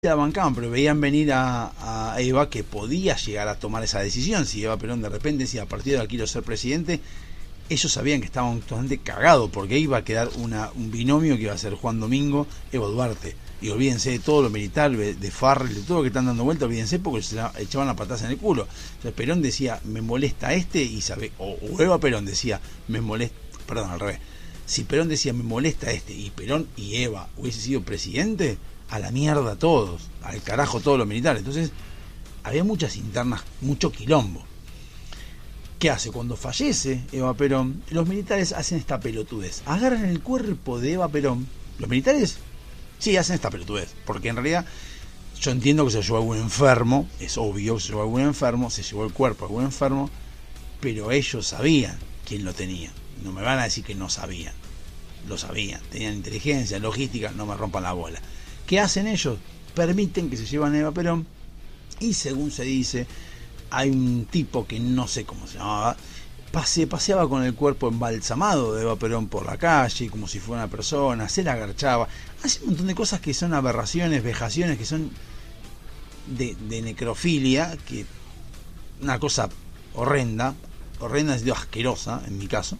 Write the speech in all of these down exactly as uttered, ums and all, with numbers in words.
la bancaban, pero veían venir a, a Eva, que podía llegar a tomar esa decisión. Si Eva Perón de repente decía, a partir de ahora quiero ser presidente, ellos sabían que estaban totalmente cagados, porque iba a quedar una, un binomio que iba a ser Juan Domingo, Eva Duarte. Y olvídense de todo lo militar, de, de Farrell, de todo lo que están dando vuelta, olvídense porque se la, echaban la patada en el culo. Entonces Perón decía, me molesta este, y sabe, o, o Eva Perón decía, me molesta, perdón, al revés. Si Perón decía, me molesta este, y Perón y Eva hubiese sido presidente, a la mierda todos, al carajo todos los militares. Entonces había muchas internas, mucho quilombo. ¿Qué hace? Cuando fallece Eva Perón, los militares hacen esta pelotudez, agarran el cuerpo de Eva Perón. Los militares sí hacen esta pelotudez, porque en realidad yo entiendo que se llevó a algún enfermo, es obvio que se llevó a algún enfermo, se llevó el cuerpo a algún enfermo, pero ellos sabían quién lo tenía. No me van a decir que no sabían, lo sabían, tenían inteligencia, logística, no me rompan la bola. ¿Qué hacen ellos? Permiten que se llevan a Eva Perón, y según se dice, hay un tipo que no sé cómo se llamaba, pase, paseaba con el cuerpo embalsamado de Eva Perón por la calle, como si fuera una persona, se la agarchaba, hace un montón de cosas que son aberraciones, vejaciones, que son de, de necrofilia, que una cosa horrenda, horrenda es asquerosa en mi caso.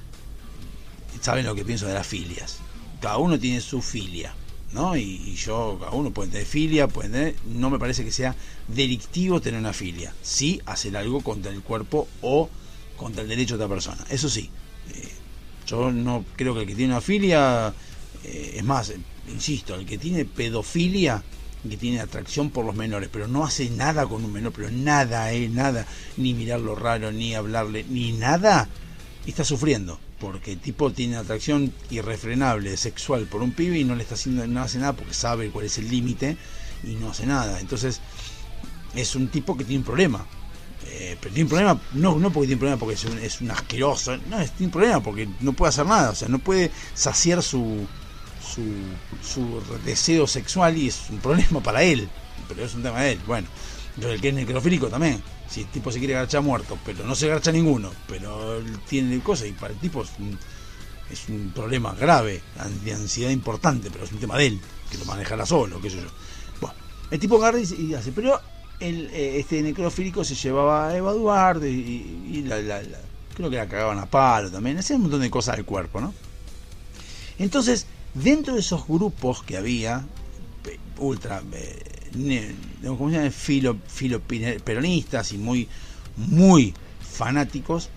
Saben lo que pienso de las filias, cada uno tiene su filia, ¿no? Y, y yo, cada uno puede tener filia, puede tener, no me parece que sea delictivo tener una filia, sí hacer algo contra el cuerpo o contra el derecho de otra persona, eso sí. Eh, yo no creo que el que tiene una filia, eh, es más, eh, insisto, el que tiene pedofilia, que tiene atracción por los menores, pero no hace nada con un menor, pero nada, eh, nada, ni mirarlo raro, ni hablarle, ni nada, está sufriendo, porque el tipo tiene atracción irrefrenable sexual por un pibe y no le está haciendo, no hace nada porque sabe cuál es el límite y no hace nada. Entonces es un tipo que tiene un problema, eh, pero tiene un problema no, no porque tiene un problema porque es un, es un asqueroso, no, es, tiene un problema porque no puede hacer nada, o sea, no puede saciar su, su, su deseo sexual, y es un problema para él, pero es un tema de él. Bueno, entonces el que es necrofílico también, si el tipo se quiere garchar muerto, pero no se garcha ninguno, pero tiene cosas, y para el tipo es un, es un problema grave, de ansiedad importante, pero es un tema de él, que lo manejará solo, qué sé yo. Bueno, el tipo agarra y hace, pero el, este necrofílico se llevaba a Eva Duarte y, y la, la, la, creo que la cagaban a palo también, hacía un montón de cosas del cuerpo, ¿no? Entonces, dentro de esos grupos que había, ultra... Eh, ¿cómo se llama? Filo, filo peronistas y muy muy fanáticos,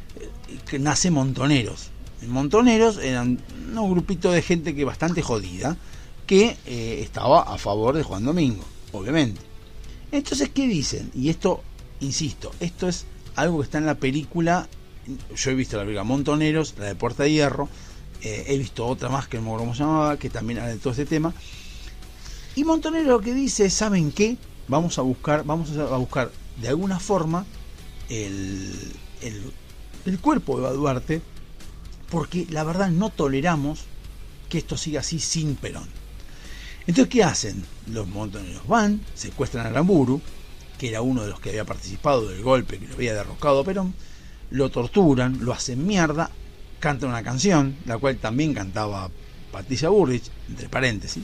que nace Montoneros. Montoneros eran un grupito de gente que bastante jodida, que eh, estaba a favor de Juan Domingo, obviamente. Entonces, ¿qué dicen? Y esto, insisto, esto es algo que está en la película. Yo he visto la película Montoneros, la de Puerta de Hierro, eh, he visto otra más que no me acuerdo cómo se llamaba, que también habla de todo este tema. Y Montonero lo que dice, ¿saben qué? Vamos a buscar, vamos a buscar de alguna forma el, el, el cuerpo de Eva Duarte, porque la verdad no toleramos que esto siga así sin Perón. Entonces, ¿qué hacen? Los montoneros van, secuestran a Aramburu, que era uno de los que había participado del golpe que lo había derrocado a Perón, lo torturan, lo hacen mierda, cantan una canción, la cual también cantaba Patricia Bullrich, entre paréntesis.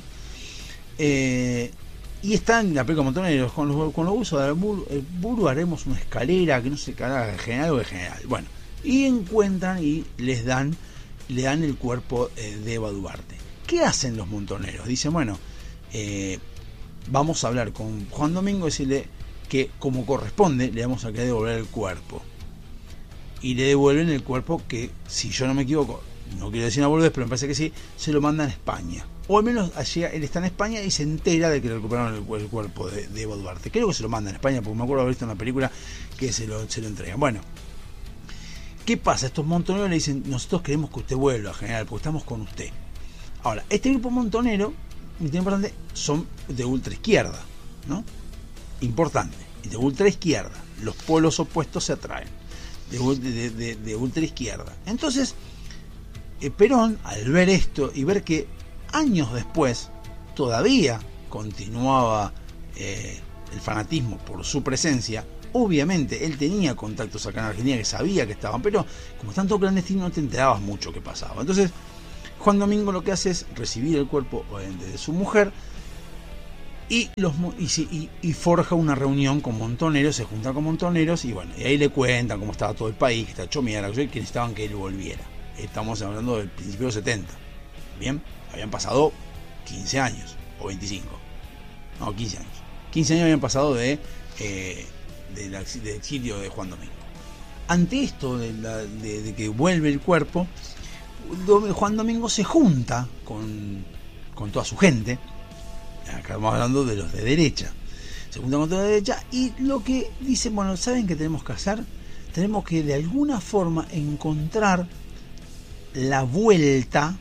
Eh, y están en la película Montoneros con los, con los usos de Buru, el Buru haremos una escalera que no sé qué, de general o de general. Bueno, y encuentran y les dan, le dan el cuerpo eh, de Eva Duarte. ¿Qué hacen los Montoneros? Dicen, bueno, eh, vamos a hablar con Juan Domingo y decirle que como corresponde le vamos a querer devolver el cuerpo. Y le devuelven el cuerpo que, si yo no me equivoco, no quiero decir una boludez, pero me parece que sí, se lo mandan a España. O al menos allí él está en España y se entera de que le recuperaron el, el cuerpo de, de Eva Duarte. Creo que se lo mandan a España, porque me acuerdo haber visto en una película que se lo, se lo entregan. Bueno, ¿qué pasa? Estos montoneros le dicen, nosotros queremos que usted vuelva, general, porque estamos con usted. Ahora, este grupo montonero, muy importante, son de ultra izquierda, ¿no? Importante, de ultra izquierda. Los polos opuestos se atraen, de, de, de, de ultra izquierda. Entonces, eh, Perón, al ver esto y ver que años después todavía continuaba eh, el fanatismo por su presencia, obviamente él tenía contactos acá en Argentina que sabía que estaban, pero como tanto clandestino no te enterabas mucho qué pasaba. Entonces Juan Domingo lo que hace es recibir el cuerpo de su mujer, Y, los, y, y, y forja una reunión con montoneros, se junta con montoneros y bueno, y ahí le cuentan cómo estaba todo el país, que está hecho mierda, que necesitaban que él volviera. Estamos hablando del principio de los setenta. Bien, habían pasado quince años o veinticinco. No, quince años. quince años habían pasado de, eh, de la, del exilio de Juan Domingo. Ante esto de, la, de, de que vuelve el cuerpo, Juan Domingo se junta con, con toda su gente. Acá estamos hablando de los de derecha. Se juntan con toda la derecha y lo que dicen, bueno, ¿saben qué tenemos que hacer? Tenemos que de alguna forma encontrar la vuelta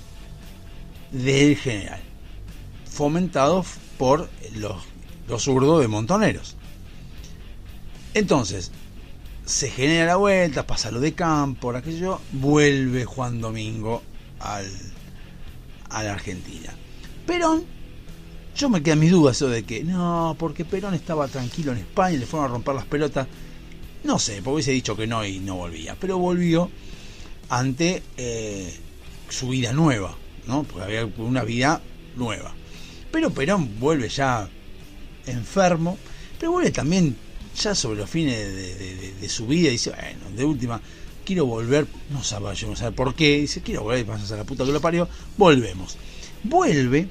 del general, fomentado por los, los zurdos de Montoneros. Entonces, se genera la vuelta, pasa lo de Campo, aquello, vuelve Juan Domingo al, a la Argentina. Perón, yo me quedan mis dudas eso de que, no, porque Perón estaba tranquilo en España y le fueron a romper las pelotas. No sé, porque hubiese dicho que no y no volvía, pero volvió ante eh, su vida nueva, ¿no? Porque había una vida nueva. Pero Perón vuelve ya enfermo, pero vuelve también ya sobre los fines de, de, de, de su vida y dice, bueno, de última, quiero volver, no sabe, yo no sé por qué, dice, quiero volver, pasas a la puta que lo parió, volvemos. Vuelve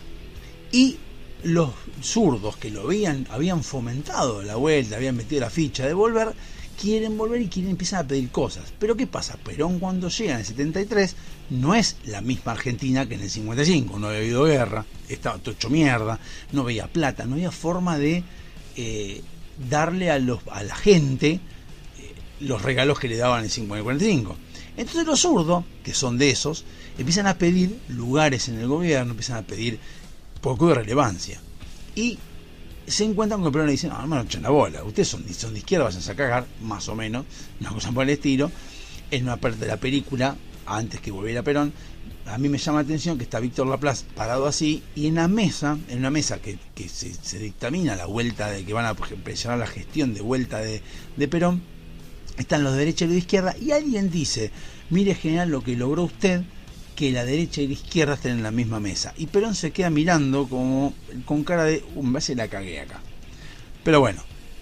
y los zurdos que lo habían, habían fomentado la vuelta, habían metido la ficha de volver, quieren volver y quieren empezar a pedir cosas. Pero ¿qué pasa? Perón cuando llega en el setenta y tres no es la misma Argentina que en el cincuenta y cinco, no había habido guerra, estaba todo hecho mierda, no veía plata, no había forma de eh, darle a, los, a la gente eh, los regalos que le daban en el cincuenta y cuarenta y cinco. Entonces los zurdos, que son de esos, empiezan a pedir lugares en el gobierno, empiezan a pedir poco de relevancia. Y se encuentran con el Perón y dicen, no, no me echen la bola, ustedes son, son de izquierda, vayan a cagar, más o menos, una cosa por el estilo. En una parte de la película, antes que volviera Perón, a mí me llama la atención que está Víctor Laplace parado así, y en la mesa, en una mesa que, que se, se dictamina la vuelta de que van a presionar la gestión de vuelta de, de Perón, están los de derecha y los de izquierda, y alguien dice, mire general lo que logró usted, que la derecha y la izquierda estén en la misma mesa. Y Perón se queda mirando como con cara de, uh, me parece la cagué acá. Pero bueno,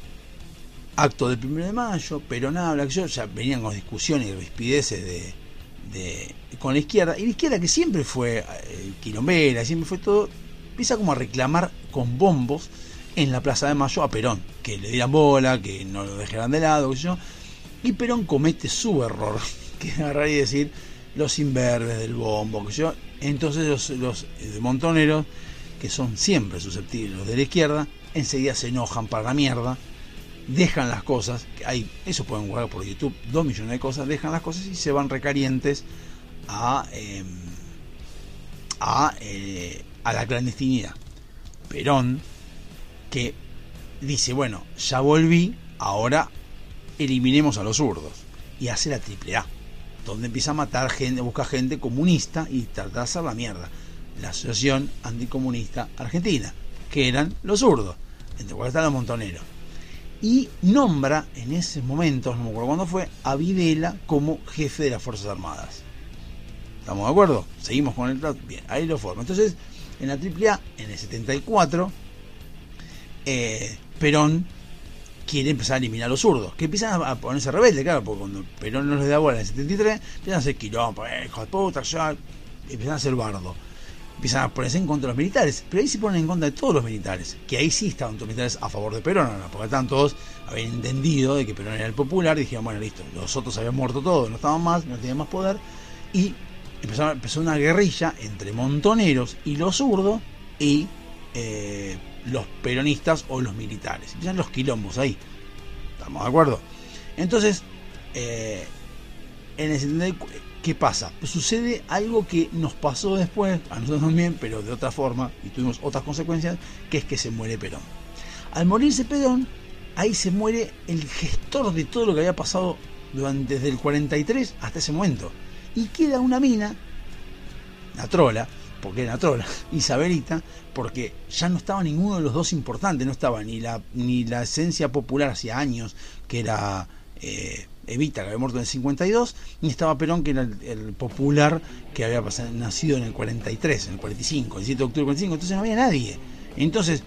acto del primero de mayo, Perón habla, que yo ya venían con discusiones y rispideces de, de, con la izquierda, y la izquierda que siempre fue eh, quilombera, siempre fue todo, empieza como a reclamar con bombos en la Plaza de Mayo a Perón, que le dieran bola, que no lo dejaran de lado, que yo, y Perón comete su error, que es agarrar y decir, los imberbes del bombo, que yo, entonces los, los de Montoneros, que son siempre susceptibles, los de la izquierda, enseguida se enojan para la mierda, dejan las cosas, que hay, eso pueden jugar por YouTube, dos millones de cosas, dejan las cosas y se van recalientes a eh, a, eh, a la clandestinidad. Perón, que dice, bueno, ya volví, ahora eliminemos a los zurdos, y hace la triple A, donde empieza a matar gente, busca gente comunista y trata de hacer la mierda. La Asociación Anticomunista Argentina, que eran los zurdos, entre cuales están los montoneros. Y nombra en ese momento, no me acuerdo cuándo fue, a Videla como jefe de las Fuerzas Armadas. ¿Estamos de acuerdo? Seguimos con el trato. Bien, ahí lo forma. Entonces, en la triple A, en el setenta y cuatro, eh, Perón quiere empezar a eliminar a los zurdos, que empiezan a ponerse rebeldes, claro, porque cuando Perón no les da bola en el setenta y tres, empiezan a hacer quilombo, eh, hijo de puta, ya, empiezan a hacer bardo, empiezan a ponerse en contra de los militares, pero ahí se ponen en contra de todos los militares, que ahí sí estaban todos los militares a favor de Perón, ¿no? Porque estaban todos, habían entendido de que Perón era el popular, y dijeron, bueno, listo, los otros habían muerto todos, no estaban más, no tenían más poder, y empezó, empezó una guerrilla entre montoneros y los zurdos, y eh, los peronistas o los militares. Empiezan los quilombos ahí. ¿Estamos de acuerdo? Entonces, eh, en el setenta y cuatro, ¿qué pasa? Pues sucede algo que nos pasó después, a nosotros también, pero de otra forma, y tuvimos otras consecuencias, que es que se muere Perón. Al morirse Perón, ahí se muere el gestor de todo lo que había pasado durante, desde el cuarenta y tres hasta ese momento. Y queda una mina, la trola, porque era trola, Isabelita, porque ya no estaba ninguno de los dos importantes, no estaba ni la ni la esencia popular hacía años, que era eh, Evita, que había muerto en el cincuenta y dos, ni estaba Perón, que era el, el popular, que había pasado, nacido en el cuarenta y tres, en el cuarenta y cinco, el siete de octubre del cuarenta y cinco, entonces no había nadie. Entonces,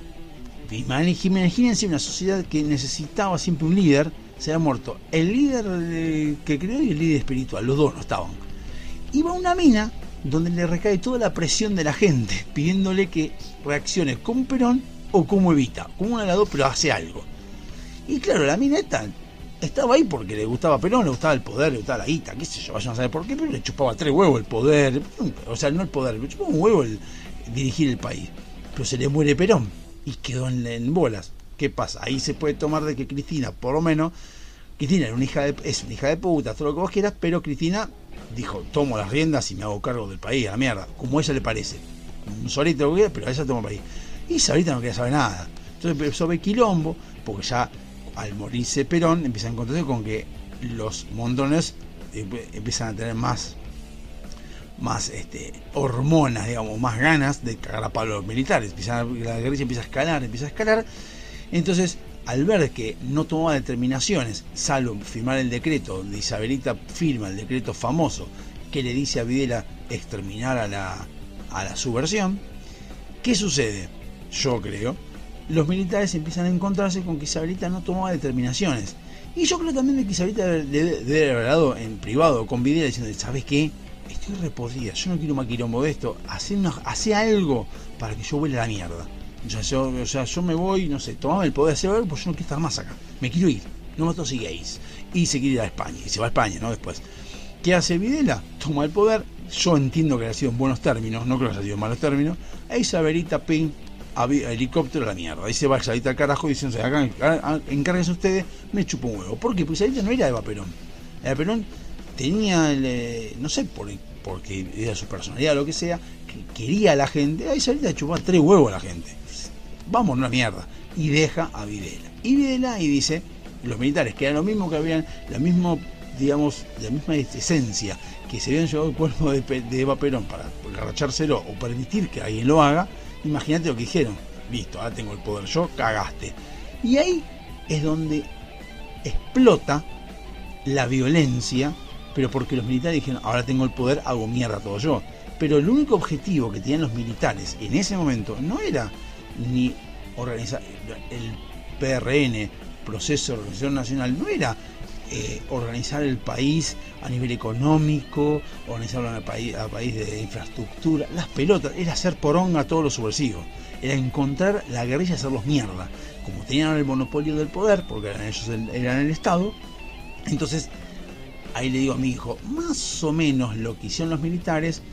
imagínense una sociedad que necesitaba siempre un líder, se ha muerto el líder eh, que creó y el líder espiritual, los dos no estaban. Iba a una mina donde le recae toda la presión de la gente, pidiéndole que reaccione como Perón o como Evita, como una de las dos, pero hace algo. Y claro, la mina esta estaba ahí porque le gustaba Perón, le gustaba el poder, le gustaba la guita, qué sé yo, vayan a saber por qué, pero le chupaba tres huevos el poder, o sea, no el poder, le chupaba un huevo el dirigir el país. Pero se le muere Perón y quedó en, en bolas. ¿Qué pasa? Ahí se puede tomar de que Cristina, por lo menos, Cristina era una hija de, es una hija de puta, todo lo que vos quieras, pero Cristina dijo, tomo las riendas y me hago cargo del país, a la mierda, como a ella le parece. Un solito lo que quiera, pero a ella toma el país. Y Sabrita no quería saber nada. Entonces empezó a ver quilombo, porque ya al morirse Perón empieza a encontrarse con que los montones empiezan a tener más más este, hormonas, digamos, más ganas de cagar a palo a los militares. Empiezan a, la guerrilla empieza a escalar, empieza a escalar. Entonces, al ver que no tomaba determinaciones, salvo firmar el decreto, donde Isabelita firma el decreto famoso que le dice a Videla exterminar a la, a la subversión, ¿qué sucede? Yo creo, los militares empiezan a encontrarse con que Isabelita no tomaba determinaciones. Y yo creo también de que Isabelita debe, debe haber hablado en privado con Videla diciendo, ¿sabes qué? Estoy repodrida, yo no quiero más quilombo de esto, hace, una, hace algo para que yo vuele a la mierda. O sea, yo, o sea, yo me voy, no sé, tomame el poder de hacer algo, pues yo no quiero estar más acá, me quiero ir, no me gays. Y se quiere ir a España, y se va a España, ¿no? Después, ¿qué hace Videla? Toma el poder, yo entiendo que ha sido en buenos términos, no creo que haya sido en malos términos, e Isabelita, ping, helicóptero a la mierda, ahí se va Isabelita al carajo diciendo, acá encárguense ustedes, me chupo un huevo. ¿Por qué? Porque Isabelita no era Eva Perón, Eva Perón tenía, el, no sé, por, porque era su personalidad o lo que sea, que quería a la gente, ahí Isabelita le chupaba tres huevos a la gente, vamos, una mierda, y deja a Videla. Y Videla y dice, los militares, que eran lo mismo que habían, la misma, digamos, la misma esencia, que se habían llevado el cuerpo de, de Eva Perón para agarrachárselo o permitir que alguien lo haga, imagínate lo que dijeron, listo, ahora tengo el poder yo, cagaste. Y ahí es donde explota la violencia, pero porque los militares dijeron, ahora tengo el poder, hago mierda todo yo. Pero el único objetivo que tenían los militares en ese momento no era ni organizar el P R N, Proceso de Organización Nacional, no era eh, organizar el país a nivel económico, organizarlo a país, a país de infraestructura, las pelotas, era hacer poronga a todos los subversivos, era encontrar la guerrilla y hacerlos mierda. Como tenían el monopolio del poder, porque eran ellos el, eran el Estado, entonces ahí le digo a mi hijo, más o menos lo que hicieron los militares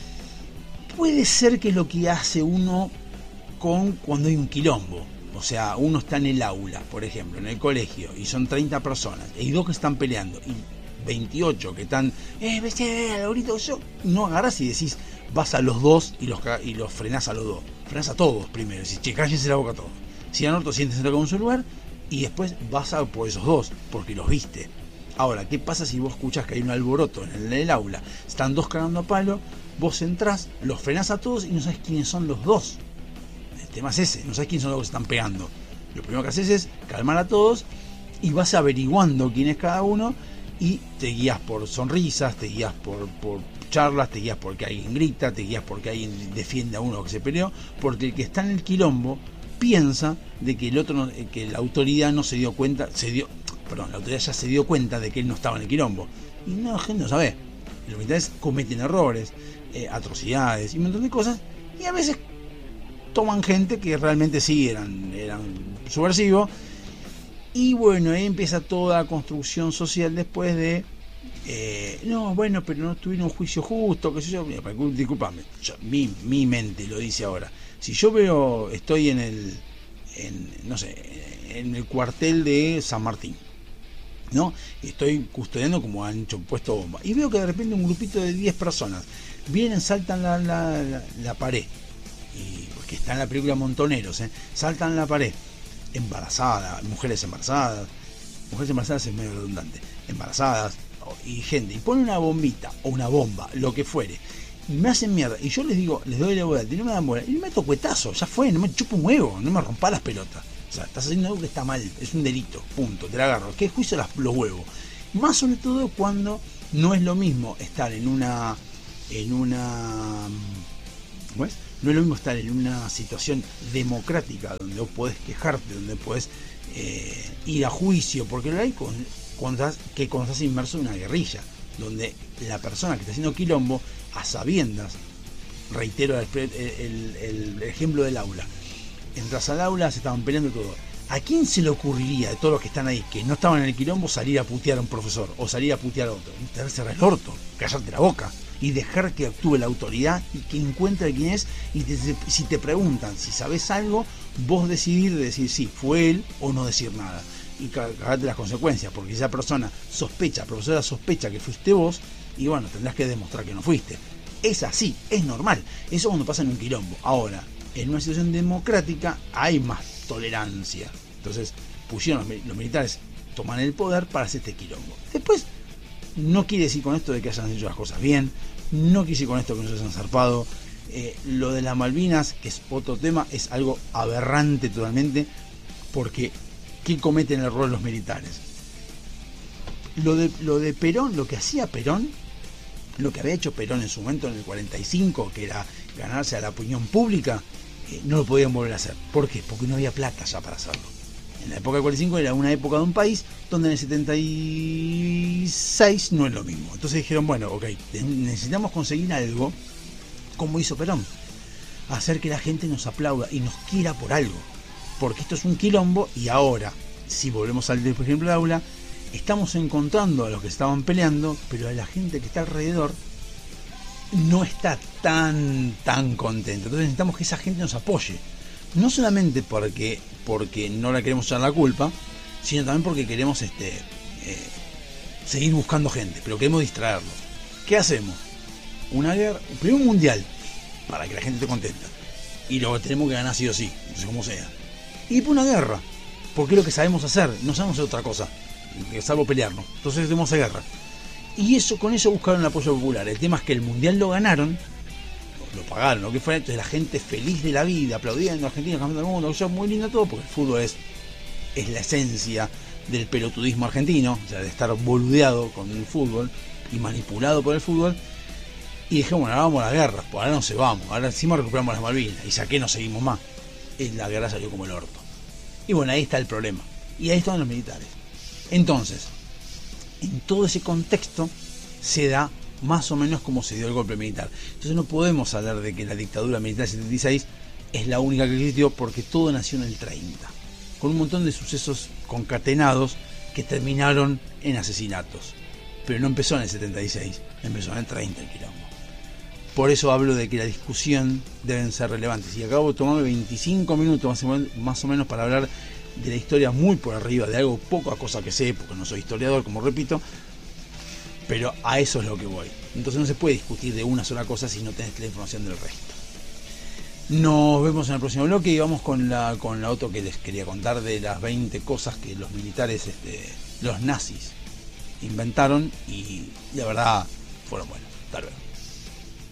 puede ser que es lo que hace uno con cuando hay un quilombo. O sea, uno está en el aula, por ejemplo, en el colegio, y son treinta personas, y hay dos que están peleando, y veintiocho que están, eh, ves, ahorita yo, no agarras y decís, vas a los dos y los, y los frenás a los dos, frenás a todos primero, decís, che, cállense la boca a todos, si no, te siéntense en su lugar, y después vas a por esos dos, porque los viste. Ahora, ¿qué pasa si vos escuchás que hay un alboroto en el, en el aula, están dos cagando a palo, vos entrás, los frenás a todos y no sabes quiénes son los dos? El tema es ese, no sabes quiénes son los que se están pegando. Lo primero que haces es calmar a todos y vas averiguando quién es cada uno y te guías por sonrisas, te guías por, por charlas, te guías porque alguien grita, te guías porque alguien defiende a uno que se peleó, porque el que está en el quilombo piensa de que el otro no, que la autoridad no se dio cuenta, se dio, perdón, la autoridad ya se dio cuenta de que él no estaba en el quilombo. Y no, la gente no sabe. Los militares cometen errores, eh, atrocidades y un montón de cosas, y a veces toman gente que realmente sí eran, eran subversivos, y bueno, ahí empieza toda la construcción social después de eh, no, bueno, pero no tuvieron un juicio justo, qué sé yo, disculpame, yo, mi, mi mente lo dice ahora, si yo veo, estoy en el en, no sé, en el cuartel de San Martín, ¿no? Estoy custodiando como han hecho puesto bomba, y veo que de repente un grupito de diez personas vienen, saltan la, la, la, la pared, y que está en la película Montoneros, ¿eh? Saltan la pared, embarazadas, mujeres embarazadas, mujeres embarazadas es medio redundante, embarazadas y gente, y ponen una bombita o una bomba, lo que fuere, y me hacen mierda, y yo les digo, les doy la bola, y no me dan bola, y me meto cuetazo, ya fue, no me chupo un huevo, no me rompa las pelotas, o sea, estás haciendo algo que está mal, es un delito, punto, te la agarro, ¿qué juicio las, los huevos? Más sobre todo cuando no es lo mismo estar en una en una ¿cómo es? No es lo mismo estar en una situación democrática donde vos podés quejarte, donde podés eh, ir a juicio, porque lo hay con, cuando estás, que cuando estás inmerso en una guerrilla, donde la persona que está haciendo quilombo, a sabiendas, reitero el, el, el ejemplo del aula, entras al aula, se estaban peleando y todo. ¿A quién se le ocurriría de todos los que están ahí, que no estaban en el quilombo, salir a putear a un profesor o salir a putear a otro? Te vas a cerrar el orto, callarte la boca y dejar que actúe la autoridad y que encuentre quién es. Y te, si te preguntan si sabes algo, vos decidir de decir sí, fue él o no decir nada. Y cagarte las consecuencias, porque esa persona sospecha, profesora sospecha que fuiste vos, y bueno, tendrás que demostrar que no fuiste. Es así, es normal. Eso cuando pasa en un quilombo. Ahora, en una situación democrática hay más tolerancia. Entonces pusieron los, los militares, toman el poder para hacer este quilombo. Después, no quiere decir con esto de que hayan hecho las cosas bien, no quiere decir con esto que no se hayan zarpado. Eh, lo de las Malvinas, que es otro tema, es algo aberrante totalmente, porque ¿qué cometen el error los militares? Lo de, lo de Perón, lo que hacía Perón, lo que había hecho Perón en su momento en el cuarenta y cinco, que era ganarse a la opinión pública, eh, no lo podían volver a hacer. ¿Por qué? Porque no había plata ya para hacerlo. En la época del cuarenta y cinco era una época de un país donde en el setenta y seis no es lo mismo. Entonces dijeron, bueno, ok, necesitamos conseguir algo como hizo Perón, hacer que la gente nos aplauda y nos quiera por algo, porque esto es un quilombo. Y ahora, si volvemos al por ejemplo de aula, estamos encontrando a los que estaban peleando, pero a la gente que está alrededor no está tan tan contenta. Entonces necesitamos que esa gente nos apoye, no solamente porque porque no le queremos echar la culpa, sino también porque queremos este eh, seguir buscando gente, pero queremos distraerlos. ¿Qué hacemos? Una guerra, primero un mundial, para que la gente esté contenta, y luego tenemos que ganar sí o sí, no sé cómo sea, y después una guerra, porque es lo que sabemos hacer, no sabemos hacer otra cosa, salvo pelearnos. Entonces tenemos guerra, y eso, con eso buscaron el apoyo popular. El tema es que el mundial lo ganaron, lo pagaron, lo que fuera, entonces la gente feliz de la vida, aplaudiendo a Argentina, campeón del mundo, eso es muy lindo todo, porque el fútbol es, es la esencia del pelotudismo argentino, o sea, de estar boludeado con el fútbol y manipulado por el fútbol. Y dijimos, bueno, ahora vamos a la guerra, pues ahora no se vamos, ahora encima recuperamos las Malvinas, y saqué, no seguimos más. Y la guerra salió como el orto. Y bueno, ahí está el problema. Y ahí están los militares. Entonces, en todo ese contexto se da más o menos como se dio el golpe militar. Entonces no podemos hablar de que la dictadura militar del setenta y seis es la única que existió, porque todo nació en el treinta, con un montón de sucesos concatenados que terminaron en asesinatos. Pero no empezó en el setenta y seis, empezó en el treinta el quilombo. Por eso hablo de que la discusión deben ser relevantes. Y acabo de tomarme veinticinco minutos más o menos, más o menos para hablar de la historia muy por arriba, de algo poco a cosa que sé, porque no soy historiador, como repito, pero a eso es lo que voy. Entonces no se puede discutir de una sola cosa si no tenés la información del resto. Nos vemos en el próximo bloque y vamos con la con la otra que les quería contar, de las veinte cosas que los militares, este, los nazis, inventaron, y la verdad fueron buenos. Hasta luego.